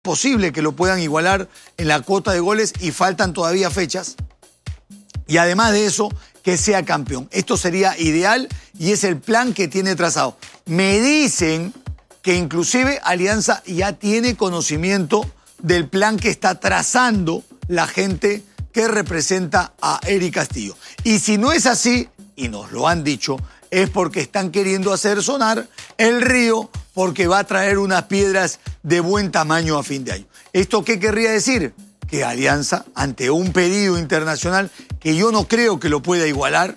posible que lo puedan igualar en la cuota de goles y faltan todavía fechas. Y además de eso, que sea campeón. Esto sería ideal y es el plan que tiene trazado. Me dicen que inclusive Alianza ya tiene conocimiento del plan que está trazando la gente que representa a Eric Castillo. Y si no es así, y nos lo han dicho, es porque están queriendo hacer sonar el río porque va a traer unas piedras de buen tamaño a fin de año. ¿Esto qué querría decir? Que Alianza, ante un pedido internacional que yo no creo que lo pueda igualar,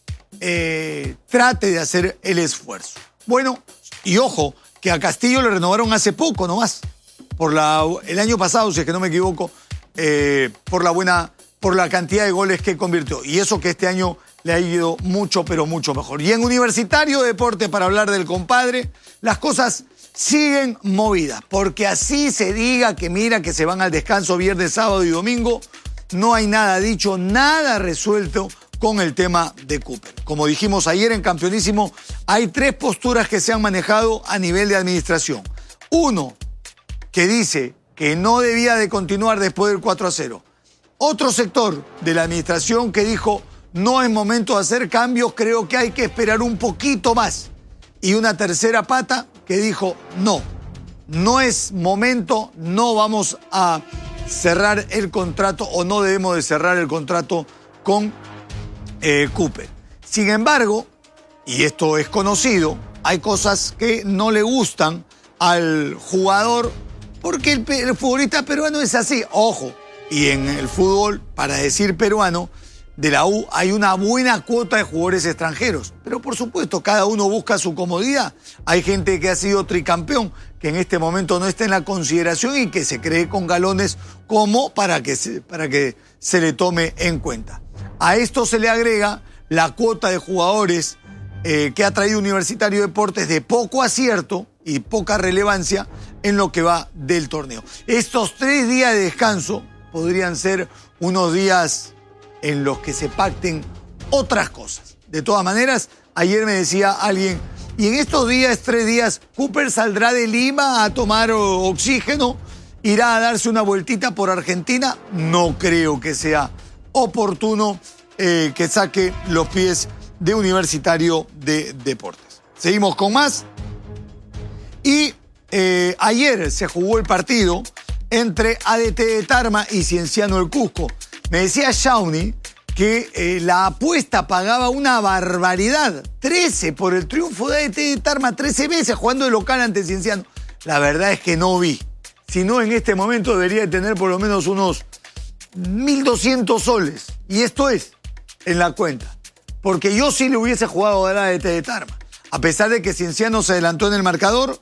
trate de hacer el esfuerzo. Bueno, y ojo, que a Castillo le renovaron hace poco nomás, el año pasado, si es que no me equivoco, por la cantidad de goles que convirtió. Y eso que este año le ha ido mucho, pero mucho mejor. Y en Universitario Deporte, para hablar del compadre, las cosas siguen movidas, porque así se diga que mira que se van al descanso viernes, sábado y domingo, no hay nada dicho, nada resuelto con el tema de Cooper. Como dijimos ayer en Campeonísimo, hay 3 posturas que se han manejado a nivel de administración. Uno, que dice que no debía de continuar después del 4-0. Otro sector de la administración que dijo, no es momento de hacer cambios, creo que hay que esperar un poquito más. Y una tercera pata que dijo, no es momento, no vamos a cerrar el contrato o no debemos de cerrar el contrato con Cooper. Sin embargo, y esto es conocido, hay cosas que no le gustan al jugador porque el futbolista peruano es así. Ojo, y en el fútbol, para decir peruano, de la U hay una buena cuota de jugadores extranjeros. Pero por supuesto, cada uno busca su comodidad. Hay gente que ha sido tricampeón, que en este momento no está en la consideración y que se cree con galones como para que se le tome en cuenta. A esto se le agrega la cuota de jugadores que ha traído Universitario Deportes de poco acierto y poca relevancia en lo que va del torneo. Estos 3 días de descanso podrían ser unos días en los que se pacten otras cosas. De todas maneras, ayer me decía alguien, y en estos días, 3 días, Cooper saldrá de Lima a tomar oxígeno, irá a darse una vueltita por Argentina. No creo que sea oportuno que saque los pies de Universitario de Deportes. Seguimos con más. Y ayer se jugó el partido entre ADT de Tarma y Cienciano del Cusco. Me decía Shawnee que la apuesta pagaba una barbaridad. 13 por el triunfo de ADT de Tarma, 13 veces jugando de local ante Cienciano. La verdad es que no vi. Si no, en este momento debería tener por lo menos unos 1.200 soles. Y esto es en la cuenta. Porque yo sí le hubiese jugado a ADT de Tarma. A pesar de que Cienciano se adelantó en el marcador,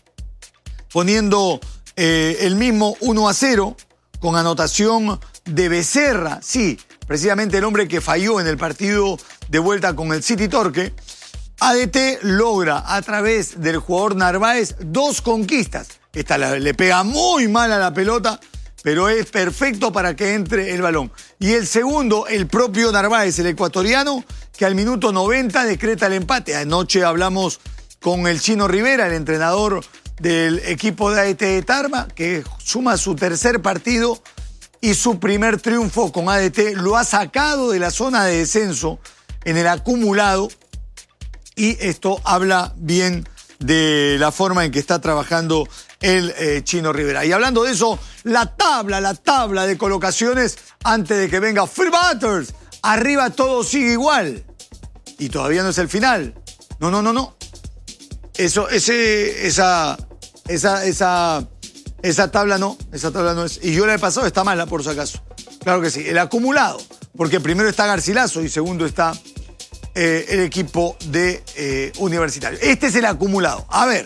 poniendo el mismo 1-0 con anotación de Becerra, sí, precisamente el hombre que falló en el partido de vuelta con el City Torque. ADT logra a través del jugador Narváez 2 conquistas. Esta le pega muy mal a la pelota, pero es perfecto para que entre el balón. Y el segundo, el propio Narváez, el ecuatoriano, que al minuto 90 decreta el empate. Anoche hablamos con el Chino Rivera, el entrenador del equipo de ADT de Tarma, que suma su 3er partido y su primer triunfo con ADT. Lo ha sacado de la zona de descenso en el acumulado y esto habla bien de la forma en que está trabajando el Chino Rivera. Y hablando de eso, la tabla de colocaciones antes de que venga Free Butters. Arriba todo sigue igual. Y todavía no es el final. No. Esa tabla no es. Y yo la he pasado, está mala por si acaso. Claro que sí. El acumulado. Porque primero está Garcilaso y segundo está el equipo de Universitario. Este es el acumulado. A ver.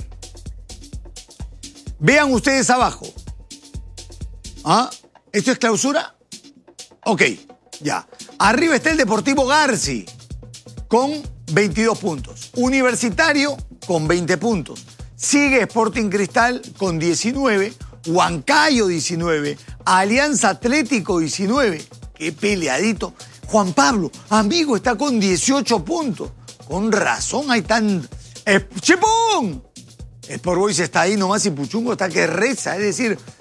Vean ustedes abajo. ¿Ah? ¿Esto es clausura? Ok, ya. Arriba está el Deportivo Garci con 22 puntos. Universitario con 20 puntos. Sigue Sporting Cristal con 19. Huancayo 19. Alianza Atlético 19. Qué peleadito. Juan Pablo, amigo, está con 18 puntos. Con razón hay tan... ¡Chipón! Sport Boys está ahí nomás y Puchungo está que reza. Es decir,